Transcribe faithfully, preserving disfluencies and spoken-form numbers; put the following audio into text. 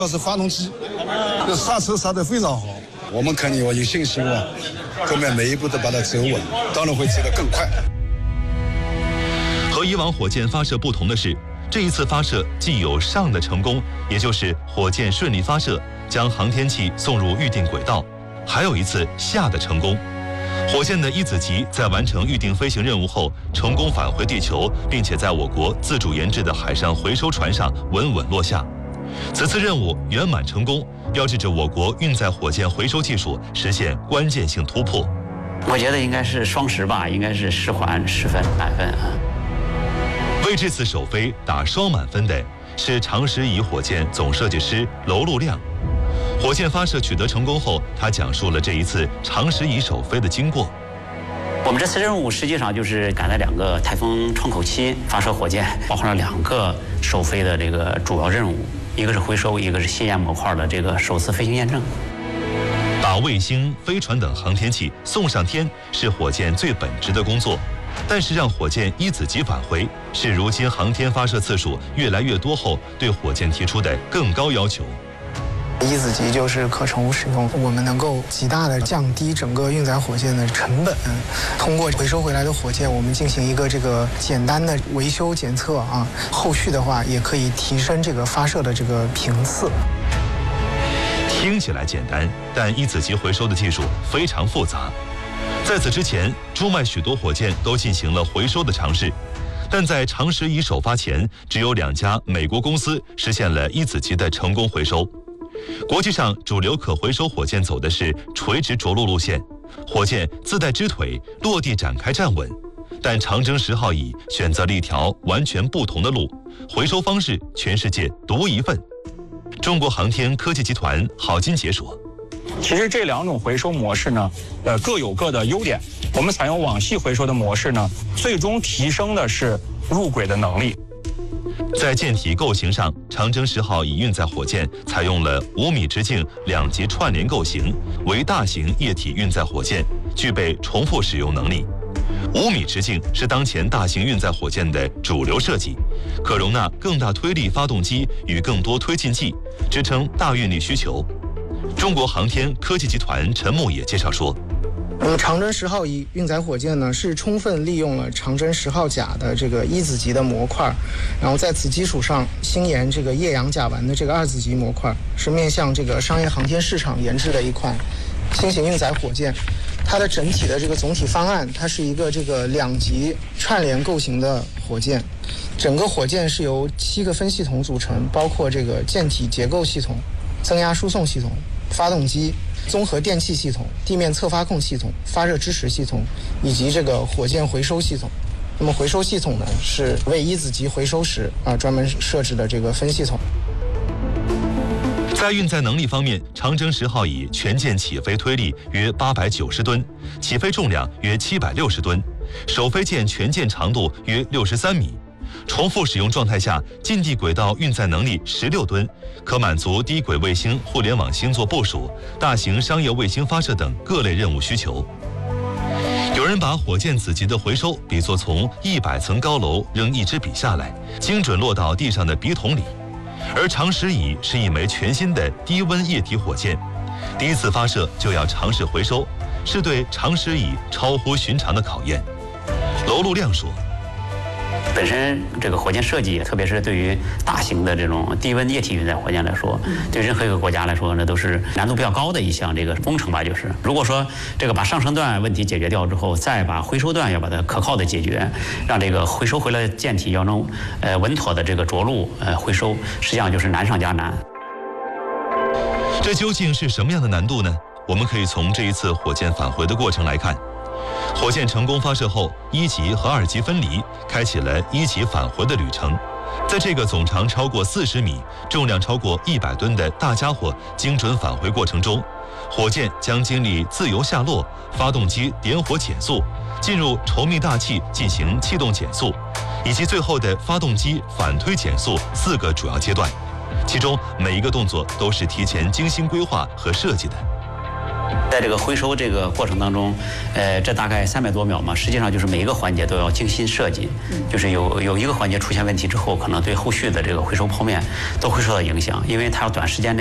要是发动机，这刹车刹得非常好。我们肯定我有信心啊，后面每一步都把它走稳，当然会走得更快。 和以往火箭发射不同的是，这一次发射既有上的成功，也就是火箭顺利发射，将航天器送入预定轨道，还有一次下的成功。火箭的一子级在完成预定飞行任务后，成功返回地球，并且在我国自主研制的海上回收船上稳稳落下。此次任务圆满成功，标志着我国运载火箭回收技术实现关键性突破。 我觉得应该是双十吧，应该是十环十分满分啊。 为这次首飞打双满分的是长时乙火箭总设计师娄路亮。火箭发射取得成功后，他讲述了这一次长时乙首飞的经过。 我们这次任务实际上就是赶在两个台风窗口期发射火箭，包含了两个首飞的这个主要任务，一个是回收，一个是新验模块的这个首次飞行验证。 把卫星、飞船等航天器送上天是火箭最本职的工作，但是让火箭一子级返回是如今航天发射次数越来越多后对火箭提出的更高要求。 一子级就是可重复使用，我们能够极大的降低整个运载火箭的成本。通过回收回来的火箭，我们进行一个这个简单的维修检测啊，后续的话也可以提升这个发射的这个频次。 听起来简单，但一子级回收的技术非常复杂。在此之前，中外许多火箭都进行了回收的尝试，但在长时乙首发前，只有两家美国公司实现了一子级的成功回收。国际上主流可回收火箭走的是垂直着陆路线，火箭自带支腿，落地展开站稳。但长征十号乙选择了一条完全不同的路，回收方式全世界独一份。中国航天科技集团郝金杰说：“ 其实这两种回收模式呢，呃，各有各的优点。我们采用网系回收的模式呢，最终提升的是入轨的能力。” 在舰体构型上，长征十号乙运载火箭采用了五米直径两级串联构型，为大型液体运载火箭，具备重复使用能力。五米直径是当前大型运载火箭的主流设计，可容纳更大推力发动机与更多推进剂，支撑大运力需求。中国航天科技集团陈牧野介绍说：“ 那么长征十号乙运载火箭呢，是充分利用了长征十号甲的这个一子级的模块，然后在此基础上新研这个液氧甲烷的这个二子级模块，是面向这个商业航天市场研制的一款新型运载火箭。它的整体的这个总体方案，它是一个这个两级串联构型的火箭，整个火箭是由七个分系统组成，包括这个舰体结构系统、增压输送系统、发动机、综合电气系统、地面侧发控系统、发热支持系统以及这个火箭回收系统。那么回收系统呢，是为一子级回收时啊专门设置的这个分系统。 在运载能力方面，长征十号乙全舰起飞推力约八百九十吨，起飞重量约七百六十吨，首飞舰全舰长度约六十三米。重复使用状态下，近地轨道运载能力十六吨，可满足低轨卫星、互联网星座部署、大型商业卫星发射等各类任务需求。有人把火箭子级的回收比作从一百层高楼扔一支笔下来，精准落到地上的笔筒里。而长时乙是一枚全新的低温液体火箭，第一次发射就要尝试回收，是对长时乙超乎寻常的考验。娄路亮说：“ 本身这个火箭设计，特别是对于大型的这种低温液体运载火箭来说，对任何一个国家来说呢，都是难度比较高的一项这个工程吧。就是如果说这个把上升段问题解决掉之后，再把回收段要把它可靠的解决，让这个回收回来的舰体要能呃稳妥的这个着陆呃回收，实际上就是难上加难。 这究竟是什么样的难度呢？我们可以从这一次火箭返回的过程来看。火箭成功发射后，一级和二级分离，开启了一级返回的旅程。在这个总长超过四十米、重量超过一百吨的大家伙精准返回过程中，火箭将经历自由下落、发动机点火减速、进入稠密大气进行气动减速，以及最后的发动机反推减速四个主要阶段。其中每一个动作都是提前精心规划和设计的。 在这个回收这个过程当中，呃，这大概三百多秒嘛，实际上就是每一个环节都要精心设计，就是有有一个环节出现问题之后，可能对后续的这个回收泡面都会受到影响，因为它要短时间内。